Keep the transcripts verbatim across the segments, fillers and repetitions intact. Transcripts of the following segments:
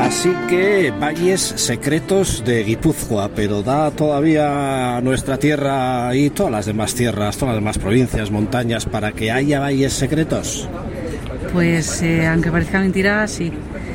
Así que valles secretos de Guipúzcoa, pero da todavía nuestra tierra y todas las demás tierras, todas las demás provincias, montañas, para que haya valles secretos. Pues eh, aunque parezca mentira, sí.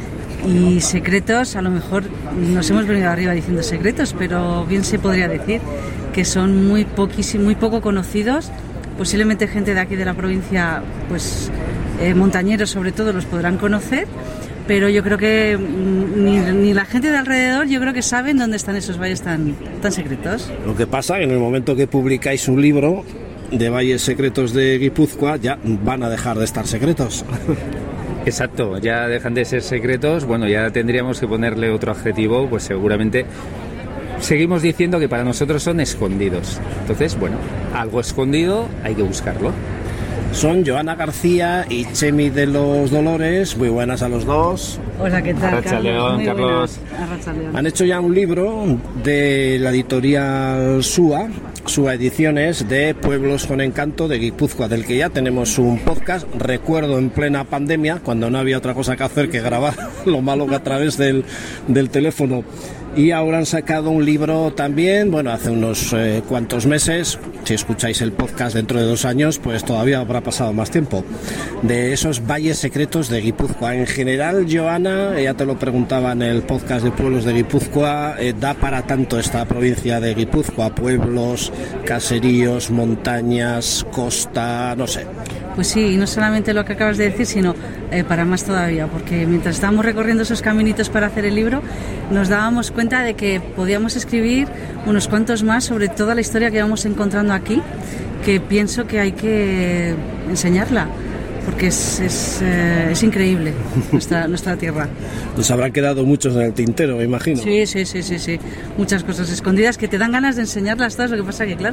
Y secretos, a lo mejor nos hemos venido arriba diciendo secretos, pero bien se podría decir que son muy poquísimo, muy poco conocidos. Posiblemente gente de aquí de la provincia, pues eh, montañeros sobre todo, los podrán conocer. Pero yo creo que ni, ni la gente de alrededor, yo creo que saben dónde están esos valles tan, tan secretos. Lo que pasa que en el momento que publicáis un libro de valles secretos de Guipúzcoa, ya van a dejar de estar secretos. Exacto, ya dejan de ser secretos. Bueno, ya tendríamos que ponerle otro adjetivo, pues seguramente seguimos diciendo que para nosotros son escondidos. Entonces, bueno, algo escondido hay que buscarlo. Son Joana García y Chemi de los Dolores. Muy buenas a los dos. Hola, ¿qué tal, Arracha León, Muy Carlos. Arracha León. Han hecho ya un libro de la editorial SUA, SUA Ediciones, de Pueblos con Encanto de Guipúzcoa, del que ya tenemos un podcast. Recuerdo en plena pandemia, cuando no había otra cosa que hacer que grabar lo malo que a través del, del teléfono. Y ahora han sacado un libro también, bueno, hace unos eh, cuantos meses. Si escucháis el podcast dentro de dos años, pues todavía habrá pasado más tiempo, de esos valles secretos de Guipúzcoa. En general, Joana, ya te lo preguntaba en el podcast de Pueblos de Guipúzcoa, eh, ¿da para tanto esta provincia de Guipúzcoa? Pueblos, caseríos, montañas, costa, no sé. Pues sí, y no solamente lo que acabas de decir, sino eh, para más todavía, porque mientras estábamos recorriendo esos caminitos para hacer el libro, nos dábamos cuenta de que podíamos escribir unos cuantos más sobre toda la historia que vamos encontrando aquí, que pienso que hay que enseñarla, porque es, es, eh, es increíble nuestra, nuestra tierra. Nos habrán quedado muchos en el tintero, me imagino. Sí, sí, sí, sí, sí. Muchas cosas escondidas que te dan ganas de enseñarlas todas, lo que pasa que, claro,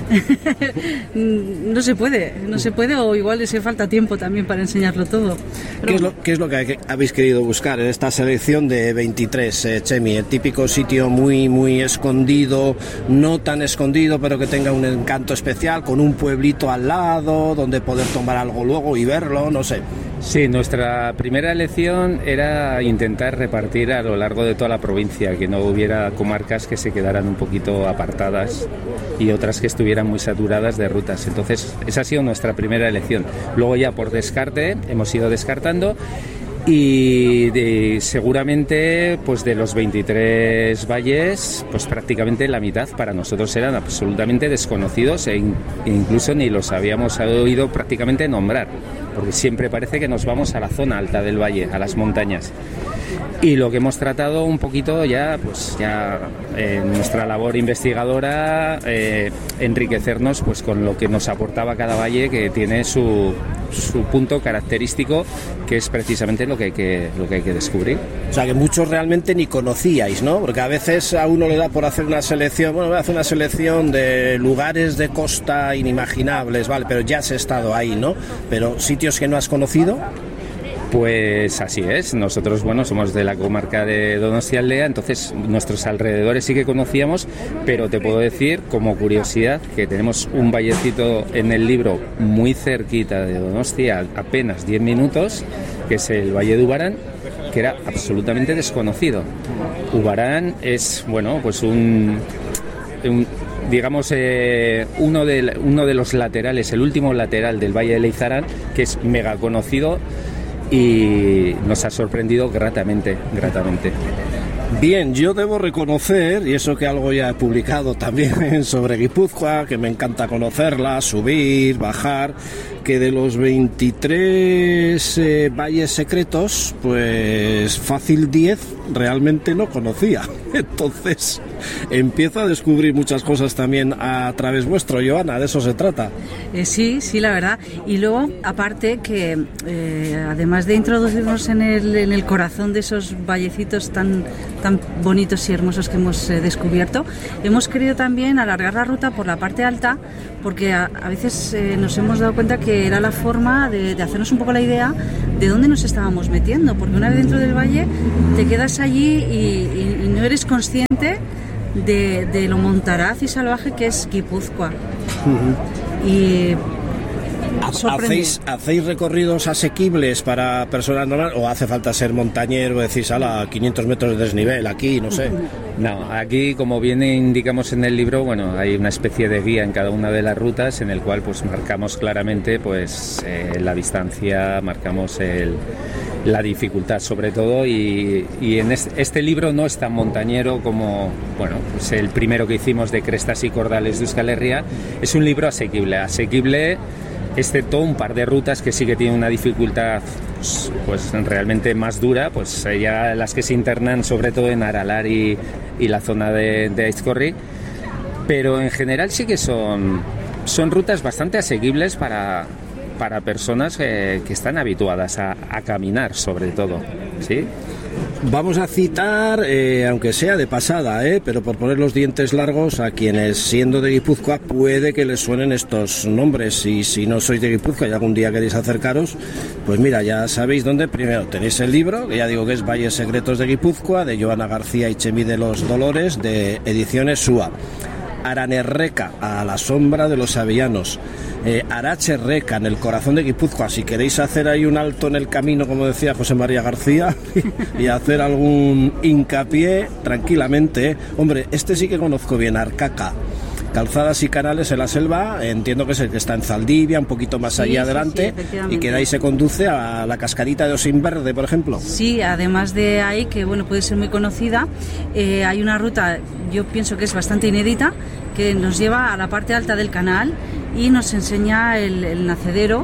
no se puede, no se puede, o igual les hace falta tiempo también para enseñarlo todo. Pero... ¿Qué es lo, qué es lo que habéis querido buscar en esta selección de veintitrés, eh, Chemi? El típico sitio muy, muy escondido, no tan escondido, pero que tenga un encanto especial, con un pueblito al lado, donde poder tomar algo luego y verlo, no sé. Sí, nuestra primera elección era intentar repartir a lo largo de toda la provincia, que no hubiera comarcas que se quedaran un poquito apartadas y otras que estuvieran muy saturadas de rutas. Entonces, esa ha sido nuestra primera elección. Luego ya por descarte hemos ido descartando y de, seguramente pues de los veintitrés valles, pues prácticamente la mitad para nosotros eran absolutamente desconocidos e in, incluso ni los habíamos oído prácticamente nombrar, porque siempre parece que nos vamos a la zona alta del valle, a las montañas. Y lo que hemos tratado un poquito ya, pues ya en eh, nuestra labor investigadora, eh, enriquecernos pues con lo que nos aportaba cada valle, que tiene su, su punto característico, que es precisamente lo que hay que, lo que hay que descubrir. O sea, que muchos realmente ni conocíais, ¿no? Porque a veces a uno le da por hacer una selección, bueno, voy a hacer una selección de lugares de costa inimaginables, vale, pero ya has estado ahí, ¿no? Pero sitios que no has conocido. Pues así es, nosotros bueno somos de la comarca de Donostialdea, entonces nuestros alrededores sí que conocíamos, pero te puedo decir como curiosidad que tenemos un vallecito en el libro muy cerquita de Donostia, apenas diez minutos, que es el Valle de Ubarán, que era absolutamente desconocido. Ubarán es bueno pues un, un digamos eh, uno de uno de los laterales, el último lateral del Valle de Leizarán, que es mega conocido y nos ha sorprendido gratamente, gratamente. Bien, yo debo reconocer, y eso que algo ya he publicado también sobre Guipúzcoa, que me encanta conocerla, subir, bajar, que de los veintitrés eh, valles secretos, pues fácil diez realmente no conocía. Entonces empiezo a descubrir muchas cosas también a través vuestro, Joana, de eso se trata. Eh, sí, sí, la verdad. Y luego, aparte que eh, además de introducirnos en el, en el corazón de esos vallecitos tan, tan bonitos y hermosos que hemos eh, descubierto, hemos querido también alargar la ruta por la parte alta, porque a, a veces eh, nos hemos dado cuenta que era la forma de, de hacernos un poco la idea de dónde nos estábamos metiendo, porque una vez dentro del valle te quedas allí y, y, y no eres consciente de, de lo montaraz y salvaje que es Guipúzcoa. Uh-huh. Y ¿Hacéis, ¿Hacéis recorridos asequibles para personas normales o hace falta ser montañero, decís, a quinientos metros de desnivel aquí, no sé? No, aquí, como bien indicamos en el libro, bueno, hay una especie de guía en cada una de las rutas en el cual pues marcamos claramente pues eh, la distancia, marcamos el, la dificultad sobre todo y, y en este, este libro no es tan montañero como, bueno, pues el primero que hicimos de Crestas y Cordales de Euskal Herria. Es un libro asequible, asequible excepto un par de rutas que sí que tienen una dificultad pues, pues realmente más dura, pues ya las que se internan sobre todo en Aralar y, y la zona de, de Aizkorri, pero en general sí que son, son rutas bastante asequibles para, para personas que, que están habituadas a, a caminar sobre todo, ¿sí? Vamos a citar, eh, aunque sea de pasada, eh, pero por poner los dientes largos a quienes, siendo de Guipúzcoa, puede que les suenen estos nombres. Y si no sois de Guipúzcoa y algún día queréis acercaros, pues mira, ya sabéis dónde. Primero tenéis el libro, que ya digo que es Valles Secretos de Guipúzcoa, de Joana García y Chemi de los Dolores, de Ediciones S U A. Aranerreca, a la sombra de los avellanos. Eh, Aracherreca, en el corazón de Guipúzcoa. Si queréis hacer ahí un alto en el camino, como decía José María García, y hacer algún hincapié tranquilamente. Hombre, este sí que conozco bien, Arcaca. Calzadas y canales en la selva, entiendo que es el que está en Zaldivia, un poquito más sí, allá sí, adelante, sí, y que de ahí se conduce a la cascadita de Osinverde, por ejemplo. Sí, además de ahí, que bueno, puede ser muy conocida, eh, hay una ruta, yo pienso que es bastante inédita, que nos lleva a la parte alta del canal y nos enseña el, el nacedero,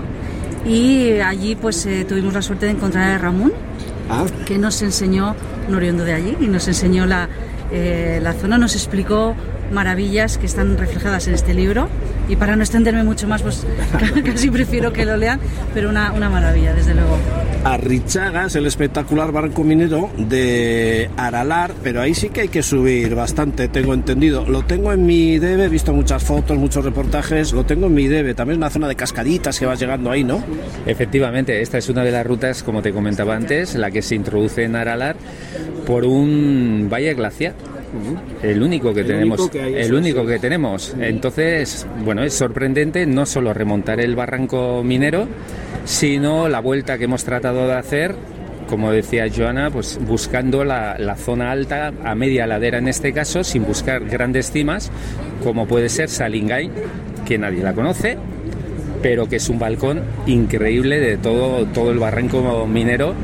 y allí pues eh, tuvimos la suerte de encontrar a Ramón, ah. que nos enseñó, un oriundo de allí, y nos enseñó la, eh, la zona, nos explicó maravillas que están reflejadas en este libro, y para no extenderme mucho más pues casi prefiero que lo lean, pero una, una maravilla desde luego. Arrichagas, el espectacular barranco minero de Aralar, pero ahí sí que hay que subir bastante, tengo entendido. Lo tengo en mi D B, he visto muchas fotos, muchos reportajes, lo tengo en mi D B, también una zona de cascaditas que vas llegando ahí, ¿no? Efectivamente, esta es una de las rutas, como te comentaba antes, la que se introduce en Aralar por un valle glaciar. El único que el tenemos, único que hay, el único sí. que tenemos. Entonces, bueno, es sorprendente no solo remontar el barranco minero, sino la vuelta que hemos tratado de hacer, como decía Joana, pues buscando la, la zona alta, a media ladera en este caso, sin buscar grandes cimas, como puede ser Salingay, que nadie la conoce, pero que es un balcón increíble de todo, todo el barranco minero.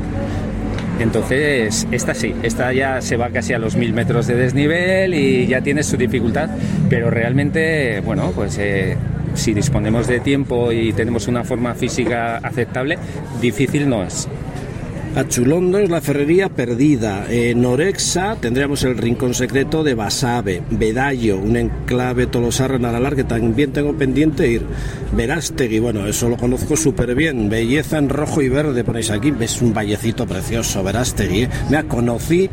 Entonces, esta sí, esta ya se va casi a los mil metros de desnivel y ya tiene su dificultad, pero realmente, bueno, pues eh, si disponemos de tiempo y tenemos una forma física aceptable, difícil no es. Achulondo es la ferrería perdida. En Orexa tendríamos el rincón secreto de Basabe. Bedallo, un enclave tolosarra en Aralar que también tengo pendiente ir. Verástegui, bueno, eso lo conozco súper bien. Belleza en rojo y verde, ponéis aquí. Es un vallecito precioso, Verástegui. Me conocí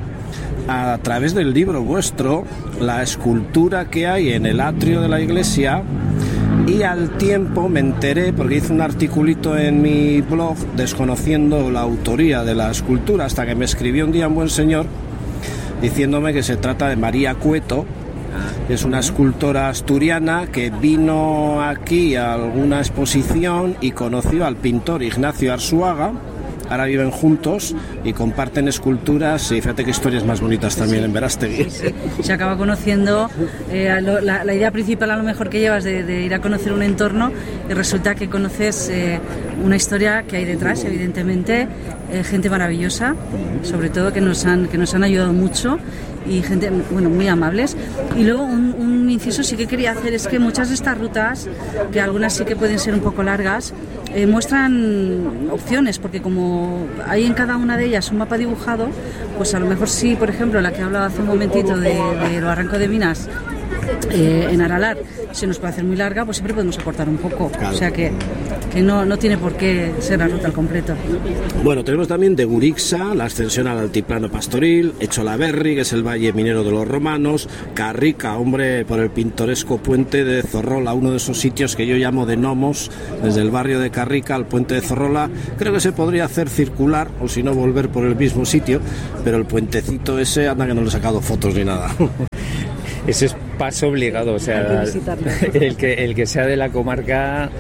a través del libro vuestro la escultura que hay en el atrio de la iglesia. Y al tiempo me enteré, porque hice un articulito en mi blog desconociendo la autoría de la escultura, hasta que me escribió un día un buen señor diciéndome que se trata de María Cueto, que es una escultora asturiana que vino aquí a alguna exposición y conoció al pintor Ignacio Arzuaga. Ahora viven juntos y comparten esculturas, y fíjate qué historias más bonitas también sí, en Verástegui. Sí, sí. Se acaba conociendo, eh, lo, la, la idea principal a lo mejor que llevas de, de ir a conocer un entorno, y resulta que conoces eh, una historia que hay detrás, evidentemente, eh, gente maravillosa, sobre todo que nos han, que nos han ayudado mucho, y gente, bueno, muy amables. Y luego un, un inciso sí que quería hacer es que muchas de estas rutas, que algunas sí que pueden ser un poco largas, eh, muestran opciones, porque como hay en cada una de ellas un mapa dibujado, pues a lo mejor sí, por ejemplo, la que hablaba hace un momentito de, de Barranco de Minas, eh, en Aralar, se nos puede hacer muy larga, pues siempre podemos acortar un poco, claro. O sea que, que no, no tiene por qué ser la ruta al completo. Bueno, tenemos también de Gurixa, la ascensión al altiplano pastoril, Echolaberri, que es el valle minero de los romanos, Carrica, hombre, por el pintoresco puente de Zorrola, uno de esos sitios que yo llamo de gnomos, desde el barrio de Carrica al puente de Zorrola. Creo que se podría hacer circular, o si no volver por el mismo sitio, pero el puentecito ese, anda que no le he sacado fotos ni nada. Ese es paso obligado, o sea, el que, el que sea de la comarca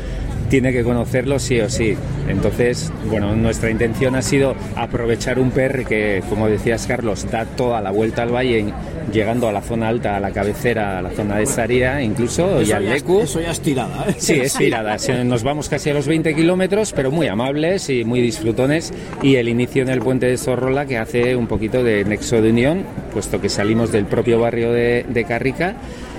tiene que conocerlo sí o sí. Entonces, bueno, nuestra intención ha sido aprovechar un P R que, como decías Carlos, da toda la vuelta al valle, llegando a la zona alta, a la cabecera, a la zona de Saria, incluso, eso y al ya, Leku. Eso ya es tirada, ¿eh? Sí, es tirada. Nos vamos casi a los veinte kilómetros, pero muy amables y muy disfrutones. Y el inicio en el puente de Zorrola, que hace un poquito de nexo de unión, puesto que salimos del propio barrio de, de Carrica.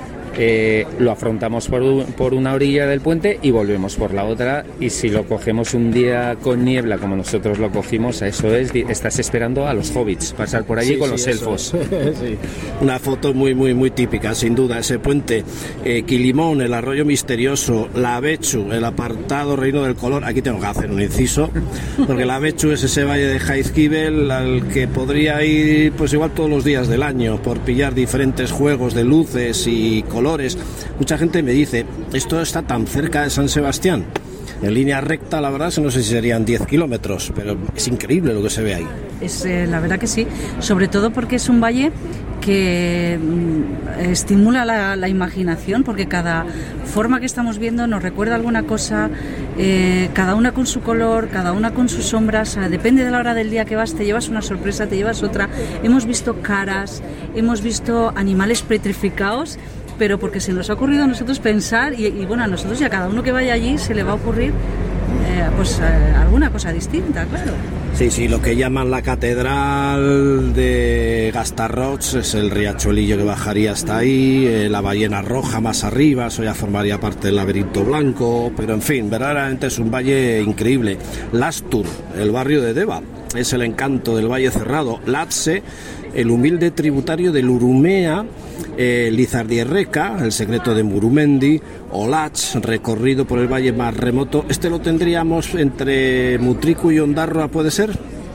Eh, lo afrontamos por, un, por una orilla del puente y volvemos por la otra, y si lo cogemos un día con niebla como nosotros lo cogimos, a eso es, estás esperando a los hobbits pasar por allí, sí, con sí, los elfos. Sí. Una foto muy muy muy típica, sin duda, ese puente. eh, Quilimón, el arroyo misterioso, la Abechu, el apartado Reino del Color. Aquí tengo que hacer un inciso, porque la Abechu es ese valle de Jaizkibel al que podría ir pues igual todos los días del año por pillar diferentes juegos de luces y colores. Mucha gente me dice, esto está tan cerca de San Sebastián. En línea recta, la verdad, no sé si serían diez kilómetros, pero es increíble lo que se ve ahí. Es, eh, la verdad que sí, sobre todo porque es un valle que mm, estimula la, la imaginación, porque cada forma que estamos viendo nos recuerda alguna cosa, eh, cada una con su color, cada una con sus sombras, o sea, depende de la hora del día que vas, te llevas una sorpresa, te llevas otra. Hemos visto caras, hemos visto animales petrificados, pero porque se nos ha ocurrido a nosotros pensar, y, y bueno, a nosotros y a cada uno que vaya allí se le va a ocurrir eh, pues eh, alguna cosa distinta, claro. Sí, sí, lo que llaman la catedral de Gastarroch es el riachuelillo que bajaría hasta ahí, eh, la ballena roja más arriba, eso ya formaría parte del laberinto blanco, pero en fin, verdaderamente es un valle increíble. Lastur, el barrio de Deva, es el encanto del Valle Cerrado. Latse, el humilde tributario del Urumea. eh, Lizardierreca, el secreto de Murumendi. Olach, recorrido por el valle más remoto. Este lo tendríamos entre Mutriku y Ondarroa, ¿puede ser?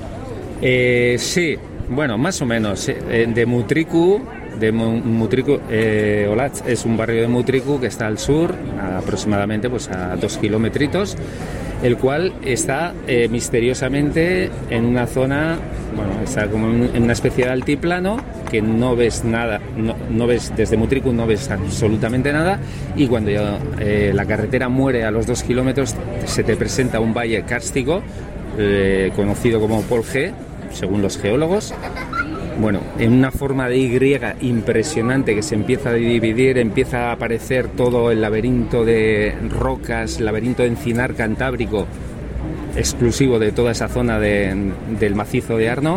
Eh, sí, bueno, más o menos. Eh, de Mutriku, de Mutriku, eh, Olach es un barrio de Mutriku que está al sur, aproximadamente pues a dos kilómetritos, el cual está eh, misteriosamente en una zona, bueno, está como en una especie de altiplano, que no ves nada, no, no ves desde Mutriku, no ves absolutamente nada, y cuando ya, eh, la carretera muere a los dos kilómetros, se te presenta un valle kárstico, eh, conocido como Pol G, según los geólogos. Bueno, en una forma de Y impresionante que se empieza a dividir, empieza a aparecer todo el laberinto de rocas, laberinto de encinar cantábrico, exclusivo de toda esa zona de, del macizo de Arno,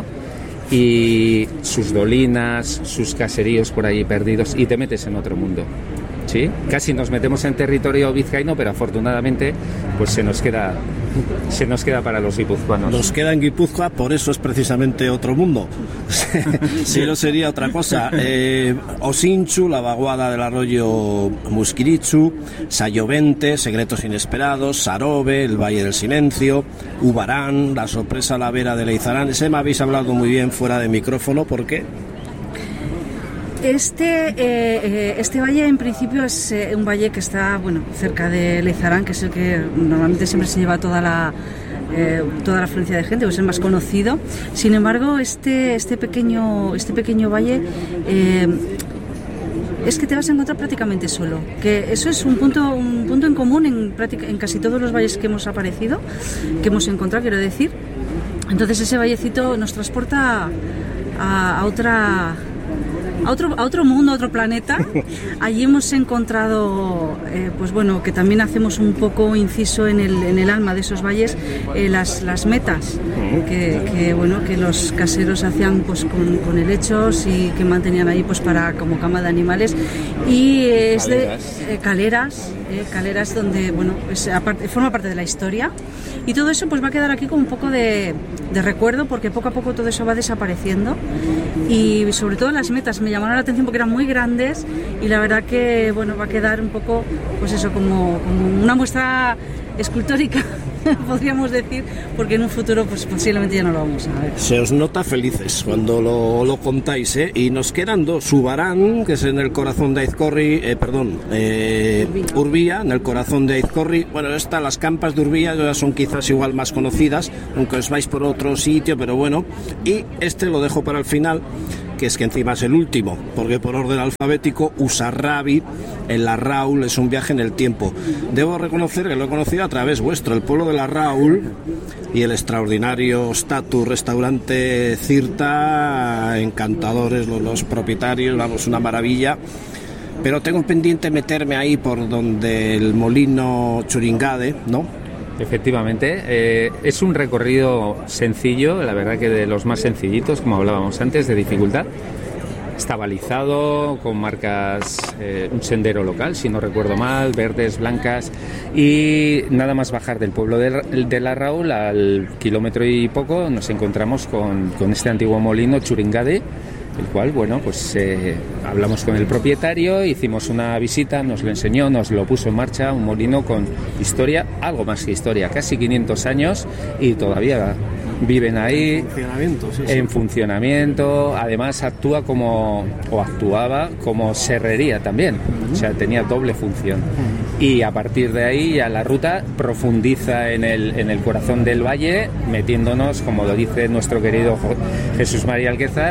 y sus dolinas, sus caseríos por ahí perdidos, y te metes en otro mundo. ¿Sí? Casi nos metemos en territorio vizcaíno, pero afortunadamente pues se nos queda se nos queda para los guipuzcoanos. Nos queda en Guipúzcoa, por eso es precisamente otro mundo. Si no sería otra cosa. eh, Osinchu, la vaguada del arroyo Musquiritzu, Sayovente, secretos inesperados, Sarobe, el Valle del Silencio, Ubarán, la sorpresa a la vera de Leizarán. Ese me habéis hablado muy bien fuera de micrófono, ¿por qué? Este, eh, este valle en principio es eh, un valle que está bueno cerca de Leizarán, que es el que normalmente siempre se lleva toda la eh, toda la afluencia de gente, pues es el más conocido. Sin embargo, este este pequeño este pequeño valle eh, es que te vas a encontrar prácticamente solo, que eso es un punto un punto en común en, en casi todos los valles que hemos aparecido, que hemos encontrado, quiero decir. Entonces ese vallecito nos transporta a, a otra A otro, a otro mundo, a otro planeta. Allí hemos encontrado, eh, pues bueno, que también hacemos un poco inciso en el, en el alma de esos valles, eh, las, las metas que, que, bueno, que los caseros hacían pues con, con helechos y que mantenían ahí pues para como cama de animales. Y eh, es de eh, caleras, eh, caleras donde, bueno, es, aparte, forma parte de la historia. Y todo eso pues va a quedar aquí como un poco de, de recuerdo, porque poco a poco todo eso va desapareciendo. Y sobre todo las metas me llamaron la atención porque eran muy grandes, y la verdad que bueno, va a quedar un poco, pues eso, como, como una muestra escultórica, podríamos decir, porque en un futuro pues posiblemente ya no lo vamos a ver. Se os nota felices cuando lo, lo contáis, ¿eh? Y nos quedan dos: Ubarán, que es en el corazón de Aizcorri, eh, perdón, eh, Urbía, en el corazón de Aizcorri. Bueno, estas, las campas de Urbía ya son quizás igual más conocidas, aunque os vais por otro sitio, pero bueno. Y este lo dejo para el final, que es que encima es el último, porque por orden alfabético Usarrabi en Larraul es un viaje en el tiempo. Debo reconocer que lo he conocido a través vuestro, el pueblo de Larraul y el extraordinario Status Restaurante Cirta, encantadores los, los propietarios, vamos, una maravilla. Pero tengo pendiente meterme ahí por donde el molino Churingade, ¿no? Efectivamente, eh, es un recorrido sencillo, la verdad que de los más sencillitos, como hablábamos antes, de dificultad. Está balizado con marcas, eh, un sendero local, si no recuerdo mal, verdes, blancas, y nada más bajar del pueblo de, de Larraul al kilómetro y poco nos encontramos con, con este antiguo molino Churingade, el cual, bueno, pues eh, hablamos con el propietario, hicimos una visita, nos lo enseñó, nos lo puso en marcha, un molino con historia, algo más que historia, casi quinientos años y todavía viven ahí en funcionamiento, sí, sí. en funcionamiento. Además actúa como, o actuaba como serrería también, uh-huh. O sea, tenía doble función. Uh-huh. Y a partir de ahí ya la ruta profundiza en el, en el corazón del valle, metiéndonos, como lo dice nuestro querido Jesús María Alquezar,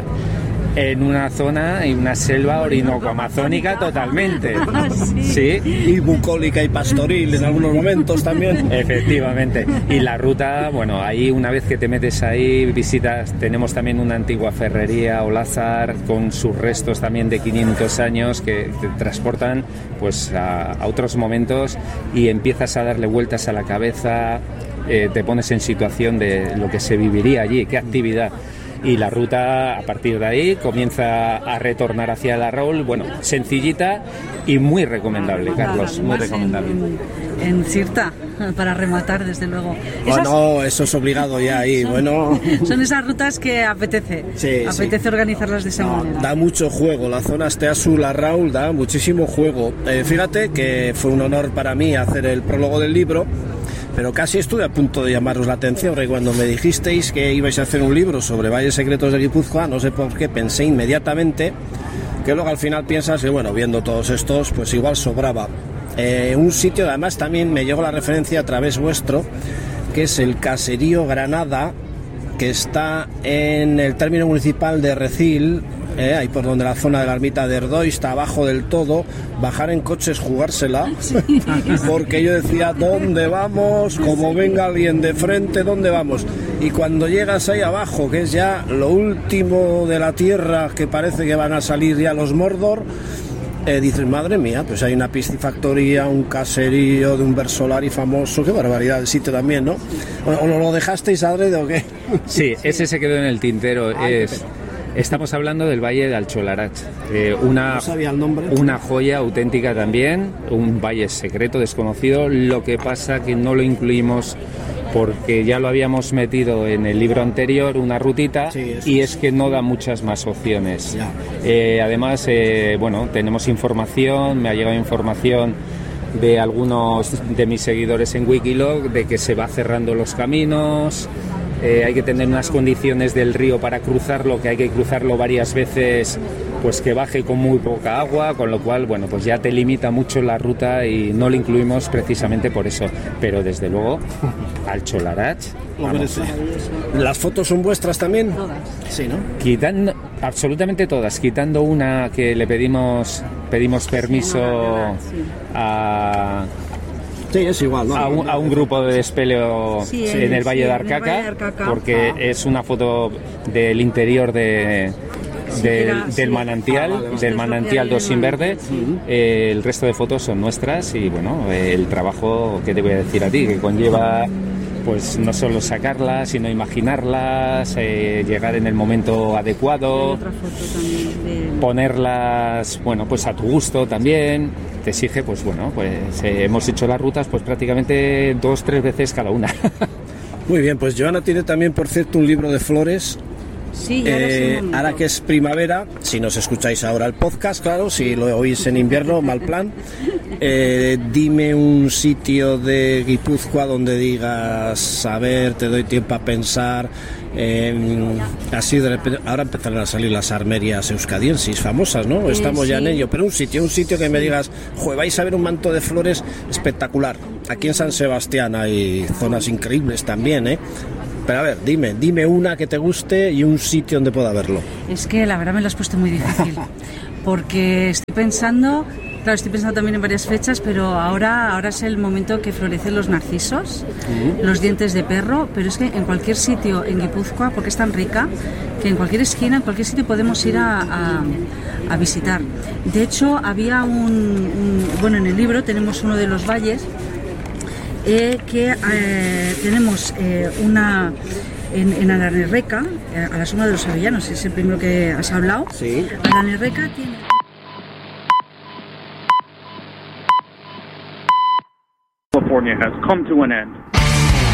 en una zona, en una selva orinoco-amazónica totalmente. Sí. Y bucólica y pastoril en algunos momentos también. Efectivamente. Y la ruta, bueno, ahí una vez que te metes ahí, visitas, tenemos también una antigua ferrería Olázar con sus restos también de quinientos años que te transportan pues a, a otros momentos y empiezas a darle vueltas a la cabeza, eh, te pones en situación de lo que se viviría allí, qué actividad. Y la ruta a partir de ahí comienza a retornar hacia Larraul, bueno, sencillita y muy recomendable, Carlos, muy recomendable. En, en Cirta, para rematar, desde luego. Bueno, eso es obligado ya ahí, son, bueno. Son esas rutas que apetece, sí, apetece sí. organizarlas de esa no, manera. Da mucho juego, la zona Esteazu, Larraul, da muchísimo juego. Eh, fíjate que fue un honor para mí hacer el prólogo del libro. Pero casi estuve a punto de llamaros la atención, porque cuando me dijisteis que ibais a hacer un libro sobre valles secretos de Guipúzcoa, no sé por qué, pensé inmediatamente que luego al final piensas que, bueno, viendo todos estos, pues igual sobraba. Eh, un sitio, además también me llegó la referencia a través vuestro, que es el Caserío Granada, que está en el término municipal de Recil, eh, ahí por donde la zona de la ermita de Erdoy está abajo del todo. Bajar en coches, jugársela, sí. Porque yo decía, ¿dónde vamos? Como venga alguien de frente, ¿dónde vamos? Y cuando llegas ahí abajo, que es ya lo último de la tierra, que parece que van a salir ya los Mordor, eh, dices, madre mía, pues hay una piscifactoría, un caserío de un Versolari famoso, qué barbaridad el sitio también, ¿no? ¿O, o lo dejasteis adrede o qué? Sí, ese se quedó en el tintero. Ah, es... Estamos hablando del Valle de Alcholarach, eh, una, no sabía el nombre. Una joya auténtica también, un valle secreto, desconocido. Lo que pasa que no lo incluimos porque ya lo habíamos metido en el libro anterior, una rutita, sí, y es que no da muchas más opciones. Eh, además, eh, bueno, tenemos información, me ha llegado información de algunos de mis seguidores en Wikilog de que se va cerrando los caminos. Eh, hay que tener unas condiciones del río para cruzarlo, que hay que cruzarlo varias veces, pues que baje con muy poca agua, con lo cual, bueno, pues ya te limita mucho la ruta y no lo incluimos precisamente por eso. Pero desde luego, Alcholarach, vamos. ¿Las fotos son vuestras también? Todas. Sí, ¿no? Quitando, absolutamente todas, quitando una que le pedimos, pedimos permiso a... Sí, es igual, ¿no? A un, a un grupo de despeleo sí, en el Valle sí, de Arcaca, Valle de Arcaca, porque ah. es una foto del interior de, sí, del, era, del sí. manantial, ah, vale, del manantial Dosín Verde. Sí. Eh, el resto de fotos son nuestras y bueno, eh, el trabajo, ¿qué te voy a decir a ti? Que conlleva pues no solo sacarlas, sino imaginarlas, eh, llegar en el momento adecuado, otra foto también de... ponerlas, bueno, pues a tu gusto también. Te exige, pues bueno, pues eh, hemos hecho las rutas pues prácticamente dos, tres veces cada una. Muy bien, pues Joana tiene también, por cierto, un libro de flores. Sí, ahora, eh, ahora que es primavera, si nos escucháis ahora el podcast, claro, si lo oís en invierno, mal plan. Eh, dime un sitio de Guipúzcoa donde digas, a ver, te doy tiempo a pensar. Eh, así de repente, ahora empezarán a salir las armerias euskadiensis famosas, ¿no? Estamos eh, sí. ya en ello, pero un sitio, un sitio que me digas, joder, vais a ver un manto de flores espectacular. Aquí en San Sebastián hay zonas increíbles también, ¿eh? Pero a ver, dime, dime una que te guste y un sitio donde pueda verlo. Es que la verdad me lo has puesto muy difícil, porque estoy pensando, claro, estoy pensando también en varias fechas, pero ahora, ahora es el momento que florecen los narcisos, uh-huh. los dientes de perro, pero es que en cualquier sitio en Guipúzcoa, porque es tan rica, que en cualquier esquina, en cualquier sitio podemos ir a, a, a visitar. De hecho, había un, un, bueno, en el libro tenemos uno de los valles, eh, que eh, tenemos eh, una... En, en Alanarreca, a la Suma de los Avellanos, es el primero que has hablado. Sí. Alanarreca tiene... California has come to an end.